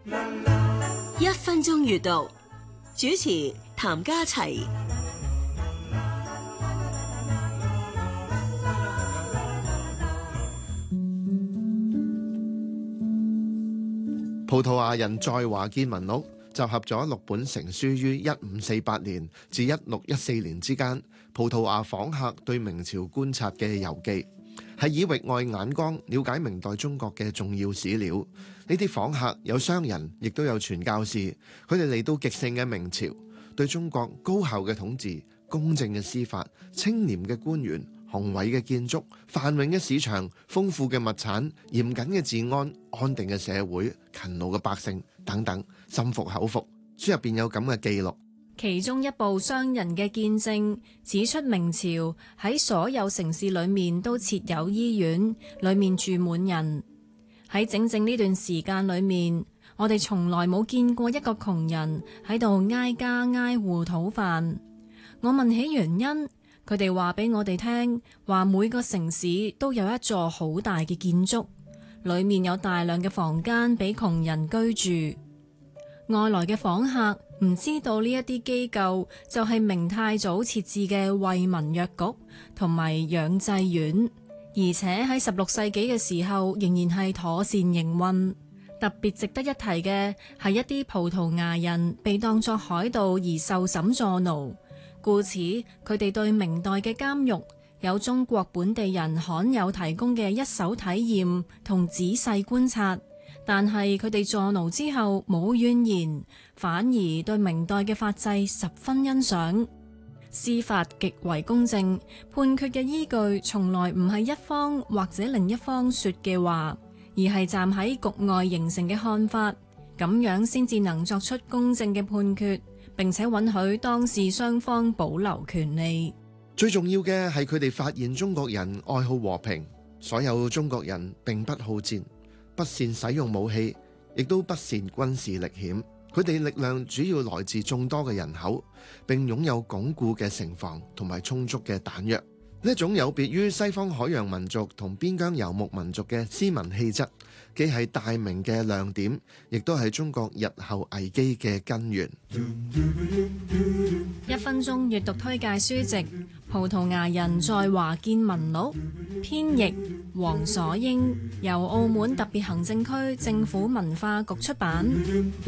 1分鐘閱讀，主持譚家齊。 葡萄牙人在華見聞錄集合咗6本成書於1548年至1614年之間，葡萄牙訪客對明朝觀察嘅遊記，係以域外眼光了解明代中國嘅重要史料。呢啲訪客有商人，亦都有傳教士，佢哋嚟到極盛嘅明朝，對中國高效嘅統治、公正嘅司法、清廉嘅官員、宏偉嘅建築、繁榮嘅市場、豐富嘅物產、嚴謹嘅治安、安定嘅社會、勤勞嘅百姓等等，心服口服。書入邊有咁嘅記錄。 其中一部商人嘅見證指出，明朝喺所有城市裏面都設有醫院，裏面住滿人。喺整整呢段時間裏面，我哋從來冇見過一個窮人喺度挨家挨戶討飯。我問起原因，佢哋話俾我哋聽，話每個城市都有一座好大嘅建築，裏面有大量嘅房間俾窮人居住。外來嘅訪客唔知道呢一啲機構就係明太祖設置嘅惠民藥局同埋養濟院，而且喺16世紀嘅時候仍然係妥善營運。特別值得一提嘅係一啲葡萄牙人被當作海盜而受審坐牢，故此佢哋對明代嘅監獄有中國本地人罕有提供嘅一手體驗同仔細觀察。但係佢哋坐牢之後冇怨言，反而對明代嘅法制十分欣賞。司法極為公正，判決嘅依據從來唔係一方或者另一方說嘅話，而係站喺局外形成嘅看法，咁樣先至能作出公正嘅判決，並且允許當事雙方保留權利。 最重要嘅係佢哋發現中國人愛好和平，所有中國人並不好戰，不善使用武器，亦都不善軍事歷險。佢哋力量主要來自眾多嘅人口，並擁有鞏固嘅城防同埋充足嘅彈藥。呢一種有別於西方海洋民族同邊疆游牧民族嘅斯文氣質，既係大明嘅亮點，亦都係中國日後危機嘅根源。 1分鐘閱讀推介書籍《葡萄牙人在華見聞錄》，編譯黃所英，由澳門特別行政區政府文化局出版。